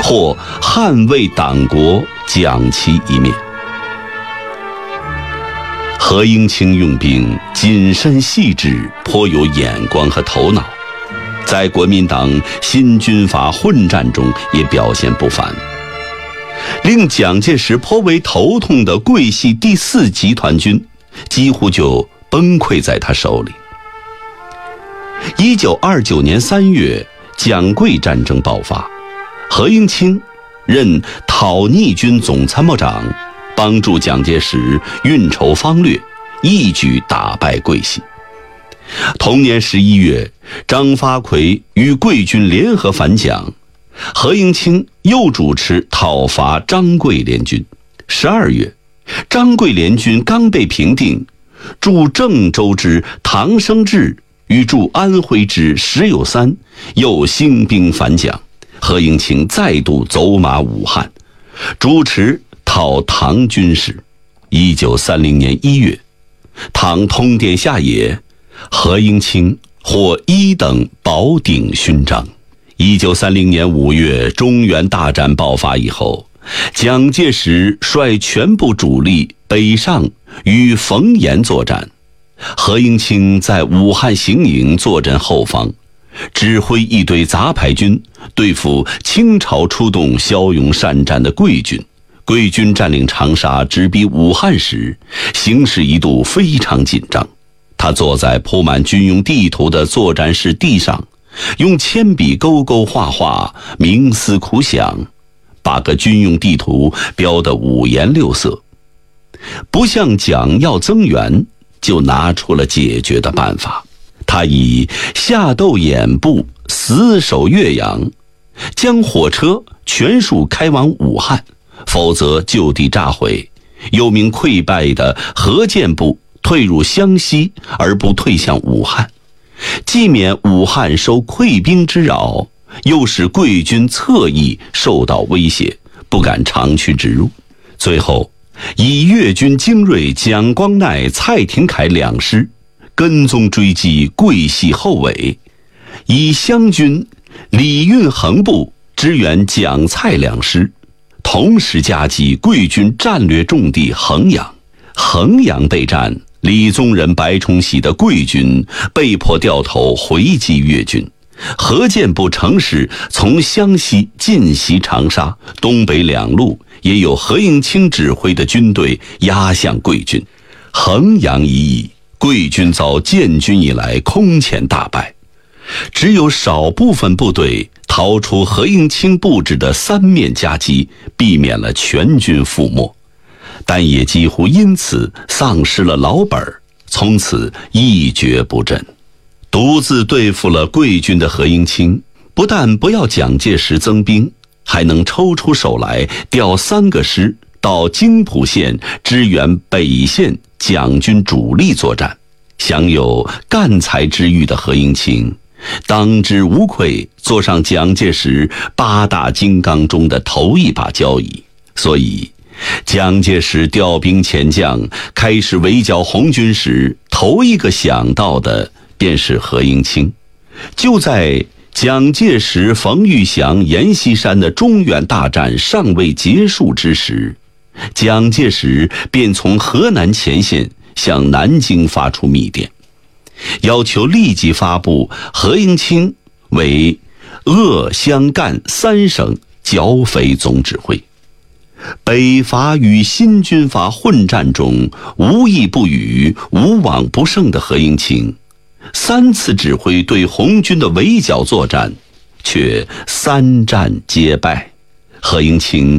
或捍卫党国，讲其一面。何应钦用兵谨慎细致，颇有眼光和头脑，在国民党新军阀混战中也表现不凡。令蒋介石颇为头痛的桂系第4集团军几乎就崩溃在他手里。1929年3月，蒋桂战争爆发，何应钦任讨逆军总参谋长，帮助蒋介石运筹方略，一举打败桂系。同年11月，张发奎与桂军联合反蒋，何应钦又主持讨伐张桂联军。12月，张桂联军刚被平定，驻郑州之唐生智与驻安徽之石友三又兴兵反蒋，何应钦再度走马武汉，主持讨唐军事。1930年1月，唐通电下野，何应钦获1等宝鼎勋章。1930年5月，中原大战爆发以后，蒋介石率全部主力北上与冯延作战，何应钦在武汉行营坐镇后方，指挥一队杂牌军对付清朝出动骁勇善战的桂军。桂军占领长沙直逼武汉时，形势一度非常紧张。他坐在铺满军用地图的作战室地上，用铅笔勾勾画画，冥思苦想，把个军用地图标得五颜六色。不向蒋要增援，就拿出了解决的办法。他以下斗掩部死守岳阳，将火车全数开往武汉，否则就地炸毁。又命溃败的何健部退入湘西，而不退向武汉，既免武汉受溃兵之扰，又使桂军侧翼受到威胁，不敢长驱直入。最后以粤军精锐蒋光鼐、蔡廷锴2师跟踪追击桂系后尾，以湘军李运衡部支援蒋蔡2师，同时夹击桂军战略重地衡阳。衡阳备战，李宗仁、白崇禧的桂军被迫掉头回击粤军。何健部乘势从湘西进袭长沙，东北2路也有何应钦指挥的军队压向桂军。衡阳一役，桂军遭建军以来空前大败，只有少部分部队逃出何应钦布置的3面夹击，避免了全军覆没，但也几乎因此丧失了老本，从此一蹶不振。独自对付了桂军的何应钦，不但不要蒋介石增兵，还能抽出手来调3个师到津浦县支援北线蒋军主力作战。享有干才之誉的何应钦，当之无愧坐上蒋介石8大金刚中的头一把交椅。所以蒋介石调兵遣将，开始围剿红军时，头一个想到的便是何应钦。就在蒋介石、冯玉祥、阎锡山的中原大战尚未结束之时，蒋介石便从河南前线向南京发出密电，要求立即发布何应钦为鄂湘赣3省剿匪总指挥。北伐与新军阀混战中无一不语、无往不胜的何应钦，3次指挥对红军的围剿作战，却3战皆败。何应钦